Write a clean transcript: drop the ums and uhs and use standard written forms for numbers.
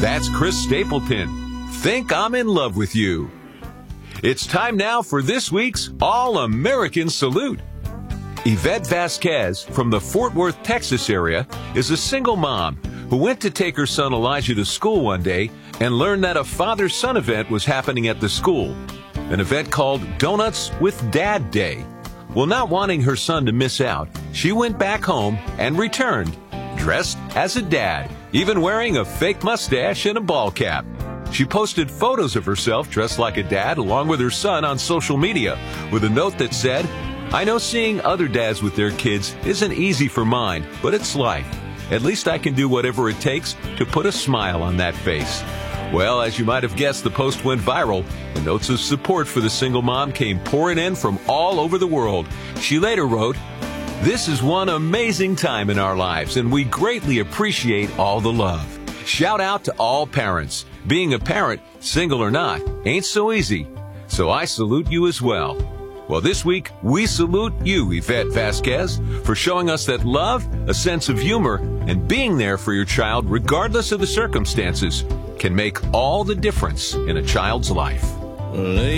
That's Chris Stapleton. Think I'm in love with you. It's time now for this week's All-American Salute. Yvette Vasquez from the Fort Worth, Texas area is a single mom who went to take her son Elijah to school one day and learned that a father-son event was happening at the school, an event called Donuts with Dad Day. Well, not wanting her son to miss out, she went back home and returned, dressed as a dad, even wearing a fake mustache and a ball cap. She posted photos of herself dressed like a dad along with her son on social media with a note that said, "I know seeing other dads with their kids isn't easy for mine, but it's life. At least I can do whatever it takes to put a smile on that face." Well, as you might have guessed, the post went viral, and notes of support for the single mom came pouring in from all over the world. She later wrote, "This is one amazing time in our lives, and we greatly appreciate all the love. Shout out to all parents. Being a parent, single or not, ain't so easy. So I salute you as well." Well, this week, we salute you, Yvette Vasquez, for showing us that love, a sense of humor, and being there for your child regardless of the circumstances can make all the difference in a child's life.